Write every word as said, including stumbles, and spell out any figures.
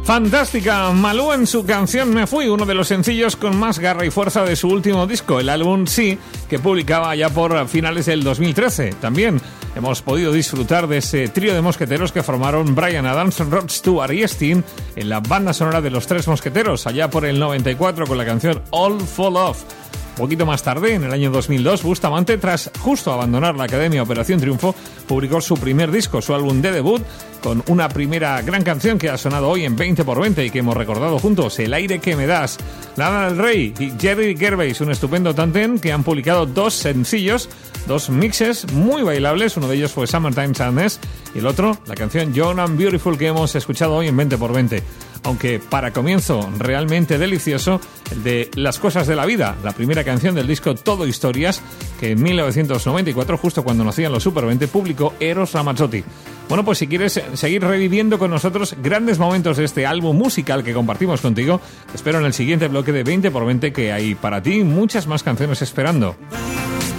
Fantástica, Malú en su canción Me Fui, uno de los sencillos con más garra y fuerza de su último disco, el álbum Sí, que publicaba ya por finales del dos mil trece. También hemos podido disfrutar de ese trío de mosqueteros que formaron Bryan Adams, Rod Stewart y Sting en la banda sonora de Los Tres Mosqueteros, allá por el noventa y cuatro con la canción All for Love. Un poquito más tarde, en el año dos mil dos, Bustamante, tras justo abandonar la Academia Operación Triunfo, publicó su primer disco, su álbum de debut, con una primera gran canción que ha sonado hoy en veinte por veinte y que hemos recordado juntos, El aire que me das. Lana del Rey y Jerry Gervais, un estupendo tándem que han publicado dos sencillos, dos mixes muy bailables. Uno de ellos fue Summertime Sadness y el otro, la canción Young and Beautiful, que hemos escuchado hoy en veinte por veinte. Aunque para comienzo realmente delicioso, el de Las cosas de la vida, la primera canción del disco Todo Historias, que en mil novecientos noventa y cuatro, justo cuando nacían los Super veinte, publicó Eros Ramazzotti. Bueno, pues si quieres seguir reviviendo con nosotros grandes momentos de este álbum musical que compartimos contigo, te espero en el siguiente bloque de veinte por veinte, que hay para ti muchas más canciones esperando.